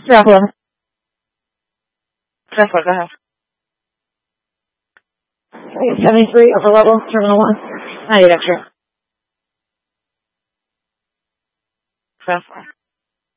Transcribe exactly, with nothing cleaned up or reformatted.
Draft eleven. Draft four, go ahead. seventy-three, upper level, terminal one. I need extra. Draft four.